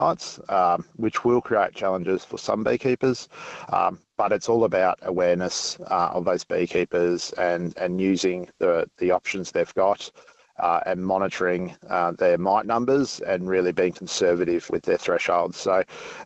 nights, which will create challenges for some beekeepers. But it's all about awareness of those beekeepers and using the options they've got and monitoring their mite numbers and really being conservative with their thresholds. So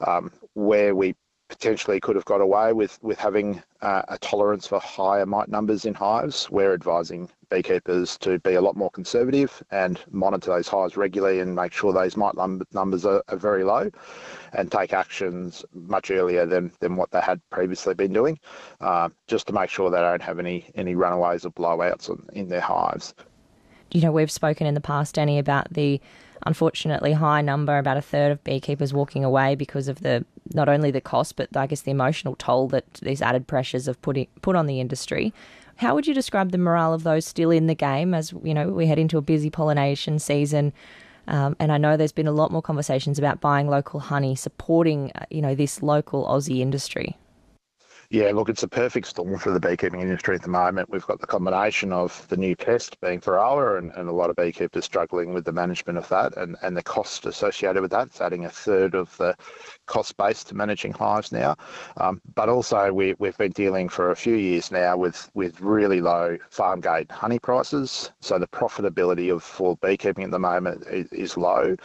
where we potentially could have got away with having a tolerance for higher mite numbers in hives, we're advising beekeepers to be a lot more conservative and monitor those hives regularly and make sure those mite numbers are very low and take actions much earlier than what they had previously been doing, just to make sure they don't have any runaways or blowouts in their hives. You know, we've spoken in the past, Danny, about the unfortunately high number, about a third of beekeepers walking away because of not only the cost, but I guess the emotional toll that these added pressures have put on the industry. How would you describe the morale of those still in the game as, you know, we head into a busy pollination season? And I know there's been a lot more conversations about buying local honey, supporting, this local Aussie industry. Yeah, look, it's a perfect storm for the beekeeping industry at the moment. We've got the combination of the new pest being Varroa and a lot of beekeepers struggling with the management of that and the cost associated with that. It's adding a third of the cost base to managing hives now. But also we've been dealing for a few years now with really low farm gate honey prices. So the profitability for beekeeping at the moment is low.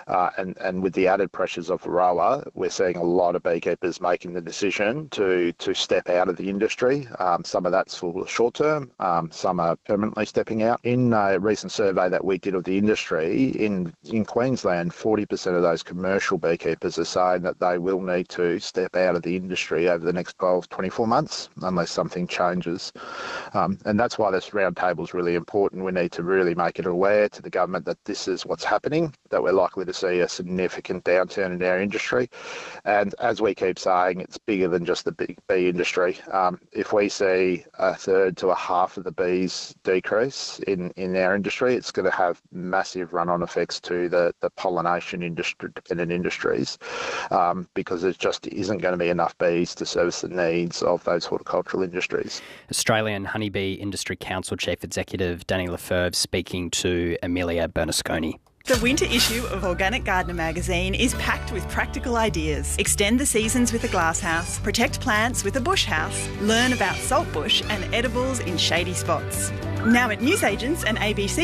And with the added pressures of Varroa, we're seeing a lot of beekeepers making the decision to step out of the industry. Some of that's for short term, some are permanently stepping out. In a recent survey that we did of the industry, in Queensland, 40% of those commercial beekeepers are saying that they will need to step out of the industry over the next 12, 24 months unless something changes. And that's why this roundtable is really important. We need to really make it aware to the government that this is what's happening, that we're likely to see a significant downturn in our industry. And as we keep saying, it's bigger than just the bee industry. If we see a third to a half of the bees decrease in our industry, it's going to have massive run-on effects to the pollination industry, dependent industries, because there just isn't going to be enough bees to service the needs of those horticultural industries. Australian Honeybee Industry Council Chief Executive Danny Lefebvre speaking to Amelia Bernasconi. The winter issue of Organic Gardener magazine is packed with practical ideas. Extend the seasons with a glasshouse, protect plants with a bush house, learn about saltbush and edibles in shady spots. Now at newsagents and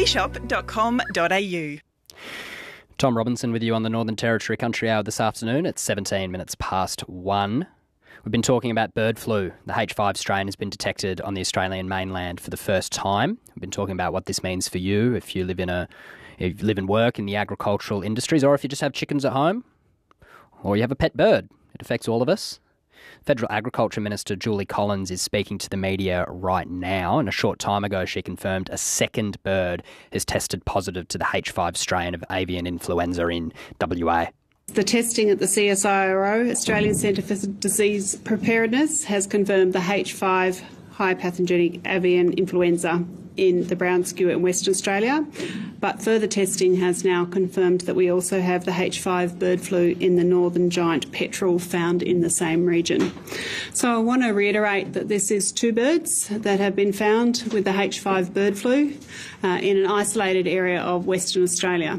abcshop.com.au. Tom Robinson with you on the Northern Territory Country Hour this afternoon at 17 minutes past 1. We've been talking about bird flu. The H5 strain has been detected on the Australian mainland for the first time. We've been talking about what this means for you if you live and work in the agricultural industries, or if you just have chickens at home, or you have a pet bird. It affects all of us. Federal Agriculture Minister Julie Collins is speaking to the media right now, and a short time ago she confirmed a second bird has tested positive to the H5 strain of avian influenza in WA. The testing at the CSIRO, Australian Centre for Disease Preparedness, has confirmed the H5 high pathogenic avian influenza in the brown skewer in Western Australia, but further testing has now confirmed that we also have the H5 bird flu in the northern giant petrel found in the same region. So I want to reiterate that this is two birds that have been found with the H5 bird flu in an isolated area of Western Australia.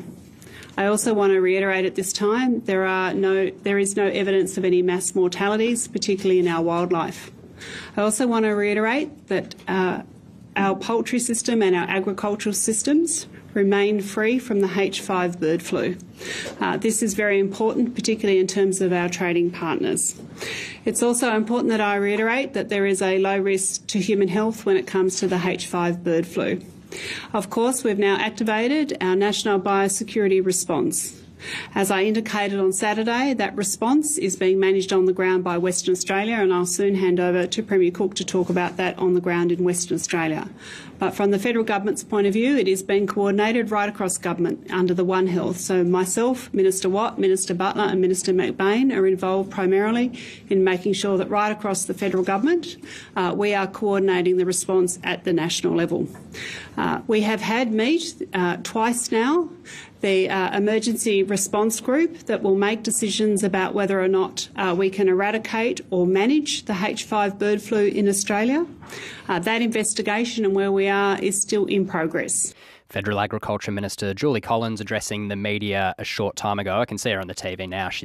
I also want to reiterate at this time there is no evidence of any mass mortalities, particularly in our wildlife. I also want to reiterate that our poultry system and our agricultural systems remain free from the H5 bird flu. This is very important, particularly in terms of our trading partners. It's also important that I reiterate that there is a low risk to human health when it comes to the H5 bird flu. Of course, we've now activated our National Biosecurity Response. As I indicated on Saturday, that response is being managed on the ground by Western Australia, and I'll soon hand over to Premier Cook to talk about that on the ground in Western Australia. But from the federal government's point of view, it is being coordinated right across government under the One Health. So myself, Minister Watt, Minister Butler and Minister McBain are involved primarily in making sure that right across the federal government we are coordinating the response at the national level. We have had meet twice now, the emergency response group that will make decisions about whether or not we can eradicate or manage the H5 bird flu in Australia. That investigation and where we are is still in progress. Federal Agriculture Minister Julie Collins addressing the media a short time ago. I can see her on the TV now. She's